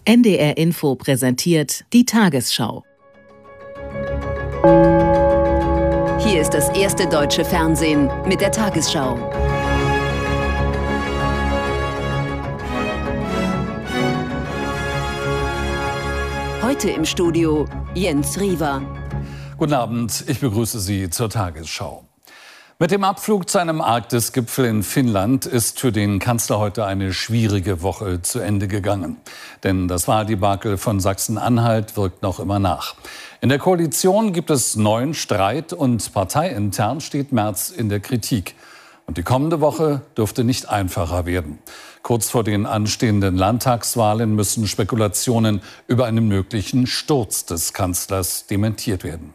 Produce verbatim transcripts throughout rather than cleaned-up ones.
N D R Info präsentiert die Tagesschau. Hier ist das erste deutsche Fernsehen mit der Tagesschau. Heute im Studio Jens Riewer. Guten Abend, ich begrüße Sie zur Tagesschau. Mit dem Abflug zu einem Arktis-Gipfel in Finnland ist für den Kanzler heute eine schwierige Woche zu Ende gegangen. Denn das Wahldebakel von Sachsen-Anhalt wirkt noch immer nach. In der Koalition gibt es neuen Streit und parteiintern steht Merz in der Kritik. Und die kommende Woche dürfte nicht einfacher werden. Kurz vor den anstehenden Landtagswahlen müssen Spekulationen über einen möglichen Sturz des Kanzlers dementiert werden.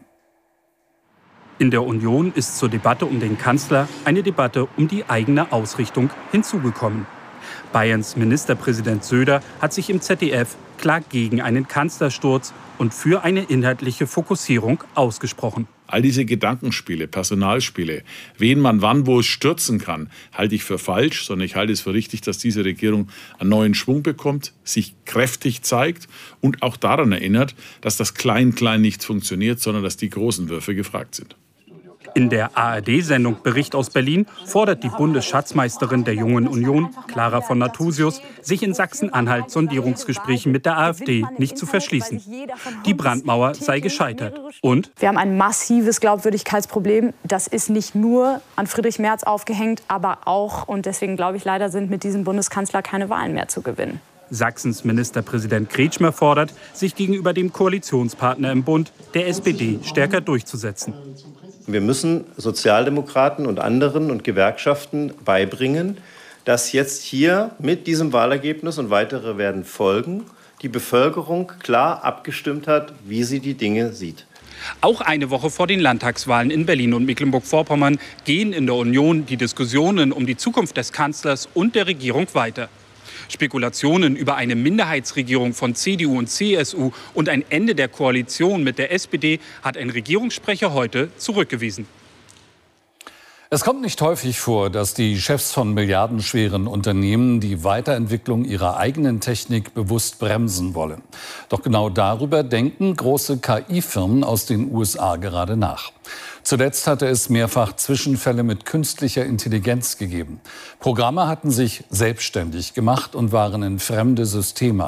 In der Union ist zur Debatte um den Kanzler eine Debatte um die eigene Ausrichtung hinzugekommen. Bayerns Ministerpräsident Söder hat sich im Z D F klar gegen einen Kanzlersturz und für eine inhaltliche Fokussierung ausgesprochen. All diese Gedankenspiele, Personalspiele, wen man wann wo stürzen kann, halte ich für falsch, sondern ich halte es für richtig, dass diese Regierung einen neuen Schwung bekommt, sich kräftig zeigt und auch daran erinnert, dass das Klein-Klein nicht funktioniert, sondern dass die großen Würfe gefragt sind. In der A R D-Sendung Bericht aus Berlin fordert die Bundesschatzmeisterin der Jungen Union, Clara von Nathusius, sich in Sachsen-Anhalt Sondierungsgesprächen mit der AfD nicht zu verschließen. Die Brandmauer sei gescheitert. Und wir haben ein massives Glaubwürdigkeitsproblem. Das ist nicht nur an Friedrich Merz aufgehängt, aber auch, und deswegen glaube ich leider, sind mit diesem Bundeskanzler keine Wahlen mehr zu gewinnen. Sachsens Ministerpräsident Kretschmer fordert, sich gegenüber dem Koalitionspartner im Bund, der S P D, stärker durchzusetzen. Wir müssen Sozialdemokraten und anderen und Gewerkschaften beibringen, dass jetzt hier mit diesem Wahlergebnis, und weitere werden folgen, die Bevölkerung klar abgestimmt hat, wie sie die Dinge sieht. Auch eine Woche vor den Landtagswahlen in Berlin und Mecklenburg-Vorpommern gehen in der Union die Diskussionen um die Zukunft des Kanzlers und der Regierung weiter. Spekulationen über eine Minderheitsregierung von C D U und C S U und ein Ende der Koalition mit der S P D hat ein Regierungssprecher heute zurückgewiesen. Es kommt nicht häufig vor, dass die Chefs von milliardenschweren Unternehmen die Weiterentwicklung ihrer eigenen Technik bewusst bremsen wollen. Doch genau darüber denken große K I-Firmen aus den U S A gerade nach. Zuletzt hatte es mehrfach Zwischenfälle mit künstlicher Intelligenz gegeben. Programme hatten sich selbstständig gemacht und waren in fremde Systeme